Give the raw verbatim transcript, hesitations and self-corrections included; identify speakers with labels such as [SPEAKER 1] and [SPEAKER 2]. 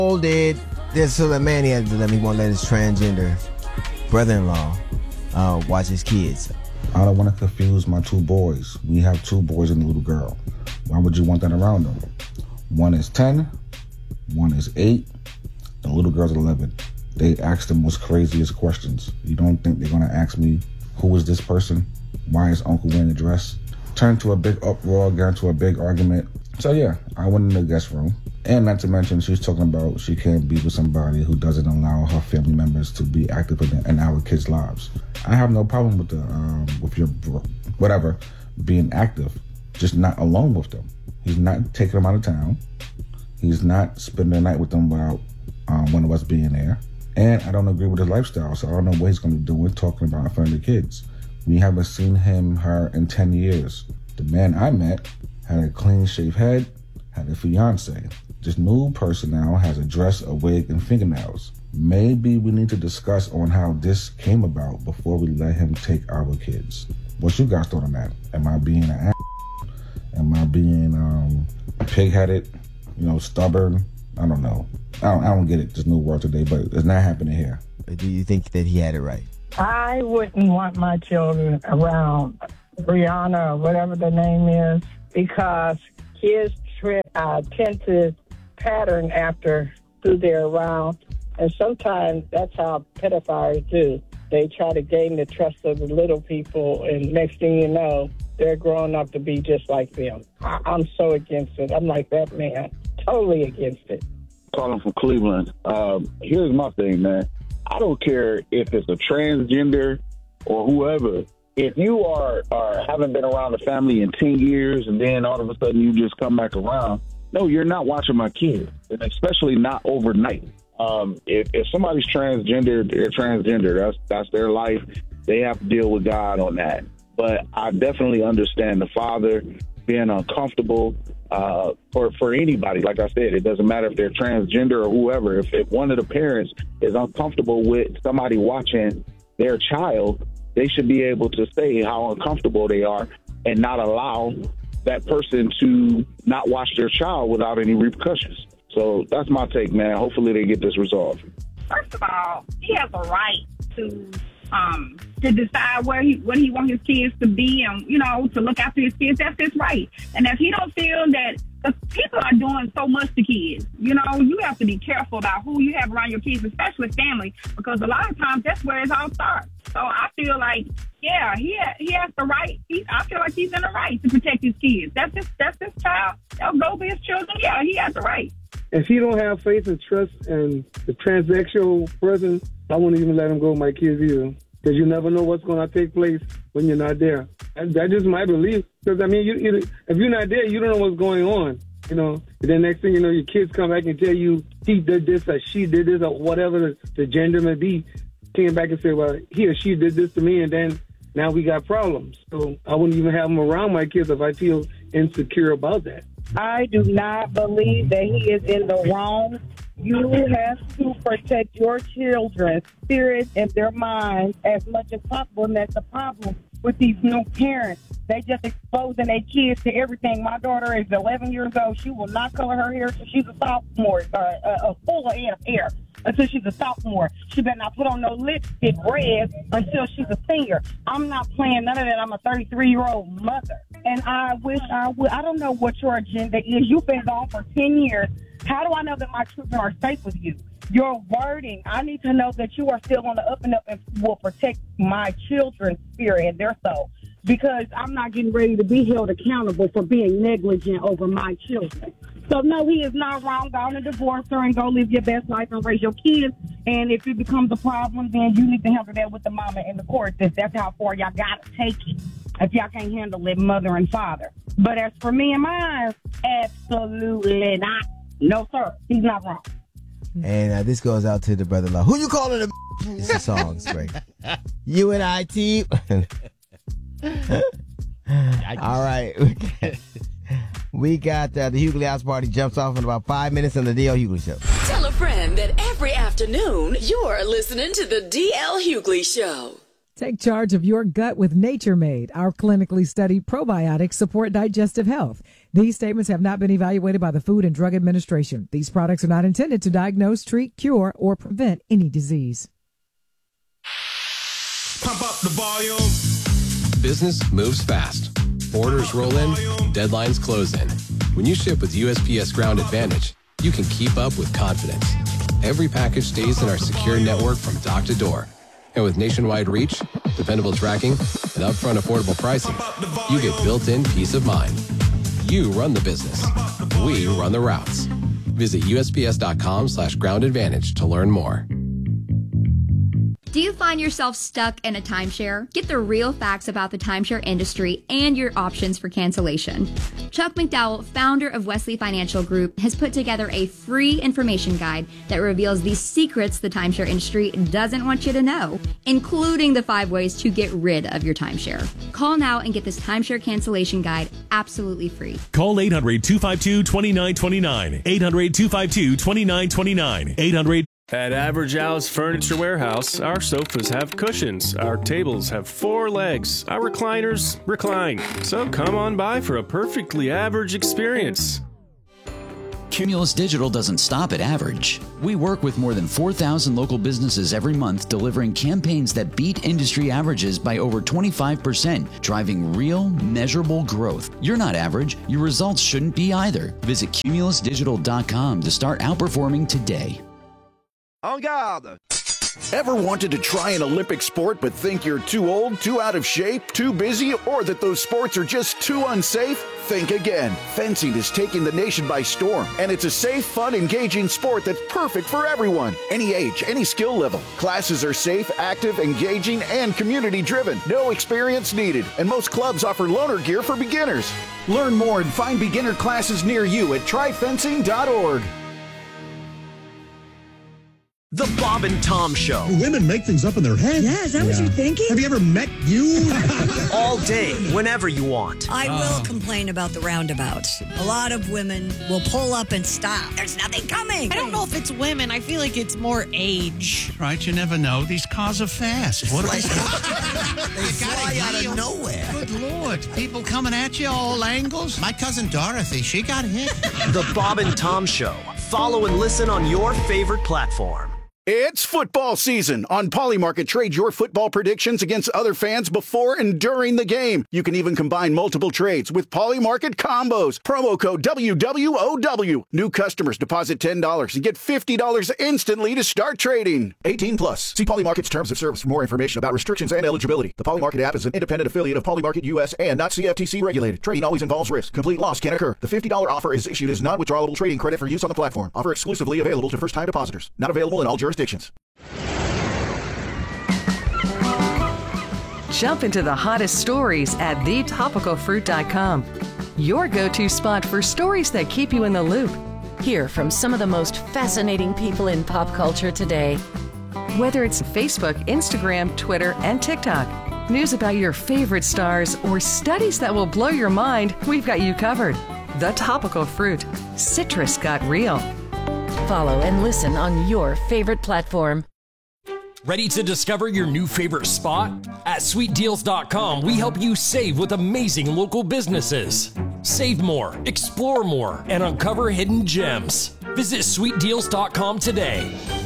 [SPEAKER 1] did this to the man, he had to let me won't let his transgender brother-in-law uh, watch his kids.
[SPEAKER 2] I don't want to confuse my two boys. We have two boys and a little girl. Why would you want that around them? One is ten, one is eight, the little girl's eleven. They ask the most craziest questions. You don't think they're going to ask me, who is this person? Why is Uncle wearing a dress? Turned to a big uproar, got into a big argument. So yeah, I went in the guest room. And not to mention, she was talking about she can't be with somebody who doesn't allow her family members to be active in, in our kids' lives. I have no problem with the um, with your whatever being active, just not alone with them. He's not taking them out of town. He's not spending the night with them without um, one of us being there. And I don't agree with his lifestyle, so I don't know what he's going to be doing talking about in front of the kids. We haven't seen him, her in ten years. The man I met had a clean-shaved head, had a fiance. This new person now has a dress, a wig, and fingernails. Maybe we need to discuss on how this came about before we let him take our kids. What you guys thought on that? Am I being an ass? Am I being um, pig-headed? You know, stubborn? I don't know. I don't, I don't get it, this new word today, but it's not happening here.
[SPEAKER 1] Do you think that he had it right?
[SPEAKER 3] I wouldn't want my children around Brianna or whatever the name is, because kids tri- uh, tend to pattern after who they're around. And sometimes that's how pedophiles do. They try to gain the trust of the little people, and next thing you know, they're growing up to be just like them. I- I'm so against it. I'm like that man. Totally against it.
[SPEAKER 4] Calling from Cleveland. Um, here's my thing, man. I don't care if it's a transgender or whoever. If you are, are haven't been around the family in ten years and then all of a sudden you just come back around, no, you're not watching my kids, and especially not overnight. Um, if, if somebody's transgender, they're transgender. That's that's their life. They have to deal with God on that. But I definitely understand the father being uncomfortable uh, for, for anybody. Like I said, it doesn't matter if they're transgender or whoever. If, if one of the parents is uncomfortable with somebody watching their child, they should be able to say how uncomfortable they are and not allow that person to not watch their child without any repercussions. So that's my take, man. Hopefully they get this resolved.
[SPEAKER 5] First of all, he has a right to um, to decide where he what he wants his kids to be, and you know, to look after his kids. That's his right. And if he don't feel that, because people are doing so much to kids, you know, you have to be careful about who you have around your kids, especially family, because a lot of times that's where it all starts. So I feel like, yeah, he ha- he has the right. He, I feel like he's in the right to protect his kids. That's his that's his child. That'll go be his children. Yeah, he has the right.
[SPEAKER 6] If he don't have faith and trust in the transsexual person, I wouldn't even let him go with my kids either. Because you never know what's going to take place when you're not there. That's, that's just my belief. Because, I mean, you, you, if you're not there, you don't know what's going on. You know, and then next thing you know, your kids come back and tell you he did this or she did this or whatever the, the gender may be. Came back and say, well, he or she did this to me, and then now we got problems. So I wouldn't even have them around my kids if I feel insecure about that.
[SPEAKER 3] I do not believe that he is in the wrong. You have to protect your children's spirit and their minds as much as possible, and that's the problem with these new parents. They just exposing their kids to everything. My daughter is eleven years old. She will not color her hair until she's a sophomore, uh, a, a full head of hair until she's a sophomore. She better not put on no lipstick red until she's a senior. I'm not playing none of that. I'm a thirty-three-year-old mother. And I wish I would. I don't know what your agenda is. You've been gone for ten years. How do I know that my children are safe with you? Your wording, I need to know that you are still on the up and up and will protect my children's spirit and their soul. Because I'm not getting ready to be held accountable for being negligent over my children. So, no, he is not wrong. Go on and divorce her and go live your best life and raise your kids. And if it becomes a problem, then you need to handle that with the mama and the court. If that's how far y'all got to take it. If y'all can't handle it, mother and father. But as for me and mine, absolutely not. No, sir. He's not wrong.
[SPEAKER 1] And uh, this goes out to the brother-in-law. Who you calling a It's a song. It's great. U N I T. All right. We got uh, the Hughley House Party jumps off in about five minutes on the D L Hughley Show.
[SPEAKER 7] Tell a friend that every afternoon you're listening to the D L Hughley Show. Take charge of your gut with Nature Made. Our clinically studied probiotics support digestive health. These statements have not been evaluated by the Food and Drug Administration. These products are not intended to diagnose, treat, cure, or prevent any disease.
[SPEAKER 8] Pump up the volume. Business moves fast. Orders roll in, deadlines close in. When you ship with U S P S Ground Advantage, you can keep up with confidence. Every package stays in our secure network from dock to door. And with nationwide reach, dependable tracking, and upfront affordable pricing, you get built-in peace of mind. You run the business. We run the routes. Visit U S P S dot com slash ground advantage to learn more.
[SPEAKER 9] Do you find yourself stuck in a timeshare? Get the real facts about the timeshare industry and your options for cancellation. Chuck McDowell, founder of Wesley Financial Group, has put together a free information guide that reveals the secrets the timeshare industry doesn't want you to know, including the five ways to get rid of your timeshare. Call now and get this timeshare cancellation guide absolutely free.
[SPEAKER 10] Call eight hundred, two five two, two nine two nine. eight hundred, two five two, two nine two nine. eight hundred
[SPEAKER 11] At Average Al's Furniture Warehouse, our sofas have cushions, our tables have four legs, our recliners recline. So come on by for a perfectly average experience.
[SPEAKER 12] Cumulus Digital doesn't stop at average. We work with more than four thousand local businesses every month, delivering campaigns that beat industry averages by over twenty-five percent, driving real, measurable growth. You're not average. Your results shouldn't be either. Visit cumulus digital dot com to start outperforming today.
[SPEAKER 13] En garde! Ever wanted to try an Olympic sport but think you're too old, too out of shape, too busy, or that those sports are just too unsafe? Think again. Fencing is taking the nation by storm, and it's a safe, fun, engaging sport that's perfect for everyone. Any age, any skill level. Classes are safe, active, engaging, and community-driven. No experience needed, and most clubs offer loaner gear for beginners. Learn more and find beginner classes near you at try fencing dot org.
[SPEAKER 14] The Bob and Tom Show.
[SPEAKER 15] Women make things up in their head.
[SPEAKER 16] Yeah, is that yeah. what you're thinking?
[SPEAKER 15] Have you ever met you?
[SPEAKER 14] All day, whenever you want.
[SPEAKER 16] I oh. will complain about the roundabouts. A lot of women will pull up and stop. There's nothing coming.
[SPEAKER 17] I don't know if it's women. I feel like it's more age.
[SPEAKER 18] Right, you never know. These cars are fast. What are they?
[SPEAKER 19] They fly out of nowhere.
[SPEAKER 18] Good Lord. People coming at you all angles. My cousin Dorothy, she got hit.
[SPEAKER 14] The Bob and Tom Show. Follow and listen on your favorite platform.
[SPEAKER 13] It's football season. On Polymarket, trade your football predictions against other fans before and during the game. You can even combine multiple trades with Polymarket combos. Promo code W W O W. New customers deposit ten dollars and get fifty dollars instantly to start trading. eighteen plus. See Polymarket's terms of service for more information about restrictions and eligibility. The Polymarket app is an independent affiliate of Polymarket U S and not C F T C regulated. Trading always involves risk. Complete loss can occur. The fifty dollars offer is issued as non-withdrawable trading credit for use on the platform. Offer exclusively available to first-time depositors. Not available in all jurisdictions.
[SPEAKER 20] Jump into the hottest stories at the topical fruit dot com. Your go-to spot for stories that keep you in the loop.
[SPEAKER 21] Hear from some of the most fascinating people in pop culture today.
[SPEAKER 20] Whether it's Facebook, Instagram, Twitter, and TikTok, news about your favorite stars, or studies that will blow your mind, we've got you covered. The Topical Fruit. Citrus got real.
[SPEAKER 21] Follow and listen on your favorite platform.
[SPEAKER 22] Ready to discover your new favorite spot? At sweet deals dot com, we help you save with amazing local businesses. Save more, explore more, and uncover hidden gems. Visit sweet deals dot com today.